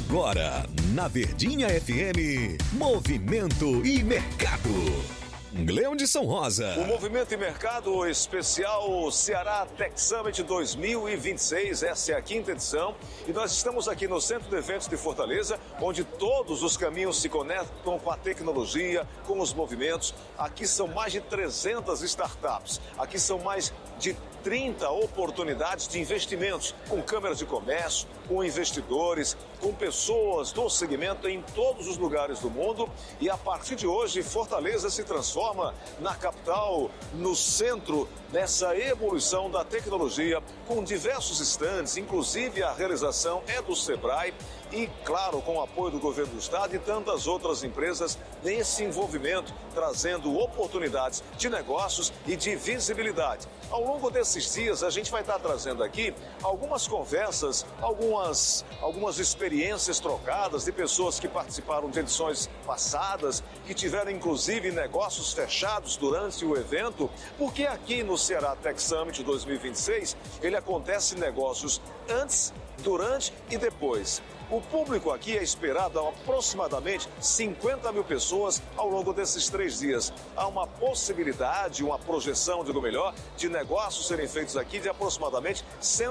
Agora, na Verdinha FM, Movimento e Mercado. Gleondson Rosa. O Movimento e Mercado especial Ceará Tech Summit 2026, essa é a 5ª edição. E nós estamos aqui no Centro de Eventos de Fortaleza, onde todos os caminhos se conectam com a tecnologia, com os movimentos. Aqui são mais de 300 startups, aqui são mais de 30 oportunidades de investimentos, com câmeras de comércio, com investidores, com pessoas do segmento em todos os lugares do mundo. E a partir de hoje, Fortaleza se transforma na capital, no centro dessa evolução da tecnologia, com diversos estandes, inclusive a realização é do Sebrae e, claro, com o apoio do governo do estado e tantas outras empresas nesse envolvimento, trazendo oportunidades de negócios e de visibilidade. Ao longo desses dias, a gente vai estar trazendo aqui algumas conversas, algumas experiências trocadas de pessoas que participaram de edições passadas, que tiveram inclusive negócios fechados durante o evento, porque aqui no Ceará Tech Summit 2026, ele acontece negócios antes, durante e depois. O público aqui é esperado a aproximadamente 50 mil pessoas ao longo desses 3 dias. Há uma possibilidade, uma projeção, digo melhor, de negócios serem feitos aqui de aproximadamente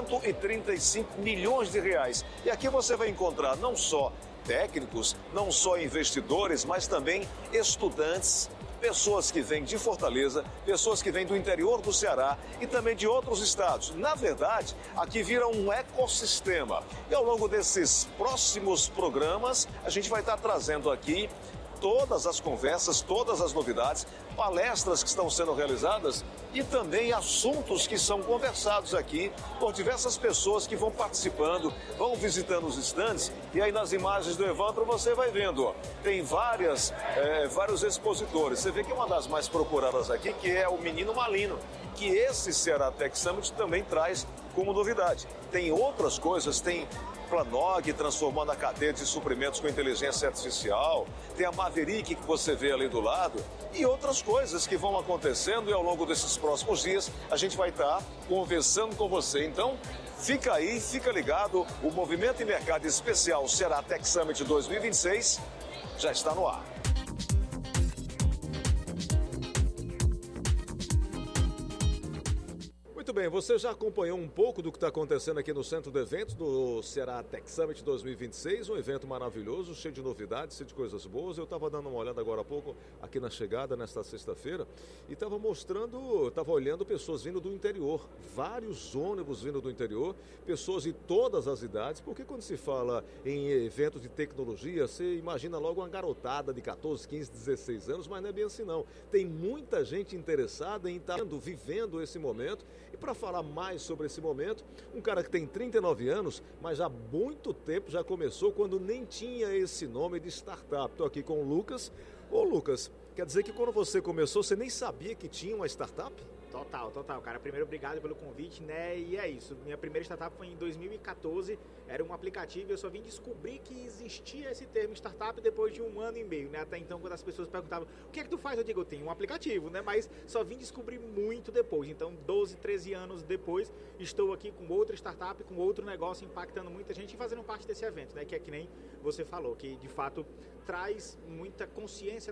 135 milhões de reais. E aqui você vai encontrar não só técnicos, não só investidores, mas também estudantes, pessoas que vêm de Fortaleza, pessoas que vêm do interior do Ceará e também de outros estados. Na verdade, aqui vira um ecossistema. E ao longo desses próximos programas, a gente vai estar trazendo aqui todas as conversas, todas as novidades, palestras que estão sendo realizadas e também assuntos que são conversados aqui por diversas pessoas que vão participando, vão visitando os estandes. E aí nas imagens do Evandro você vai vendo, tem vários expositores. Você vê que uma das mais procuradas aqui, que é o Menino Malino, que esse Ceará Tech Summit também traz como novidade. Tem outras coisas, tem Planog transformando a cadeia de suprimentos com inteligência artificial, tem a Maverick que você vê ali do lado e outras coisas que vão acontecendo e ao longo desses próximos dias a gente vai estar conversando com você. Então, fica aí, fica ligado, o Movimento e Mercado Especial Ceará Tech Summit 2026 já está no ar. Muito bem, você já acompanhou um pouco do que está acontecendo aqui no Centro de Eventos do Ceará Tech Summit 2026, um evento maravilhoso, cheio de novidades, cheio de coisas boas. Eu estava dando uma olhada agora há pouco aqui na chegada, nesta sexta-feira, e estava olhando pessoas vindo do interior, vários ônibus vindo do interior, pessoas de todas as idades, porque quando se fala em eventos de tecnologia, você imagina logo uma garotada de 14, 15, 16 anos, mas não é bem assim não. Tem muita gente interessada em estar vivendo esse momento. E para falar mais sobre esse momento, um cara que tem 39 anos, mas há muito tempo já começou quando nem tinha esse nome de startup. Estou aqui com o Lucas. Ô Lucas, quer dizer que quando você começou, você nem sabia que tinha uma startup? Total, cara. Primeiro, obrigado pelo convite, né? E é isso. Minha primeira startup foi em 2014, era um aplicativo e eu só vim descobrir que existia esse termo startup depois de 1 ano e meio, né? Até então, quando as pessoas perguntavam, o que é que tu faz? Eu digo, eu tenho um aplicativo, né? Mas só vim descobrir muito depois. Então, 12, 13 anos depois, estou aqui com outra startup, com outro negócio, impactando muita gente e fazendo parte desse evento, né? Que é que nem você falou, que de fato traz muita consciência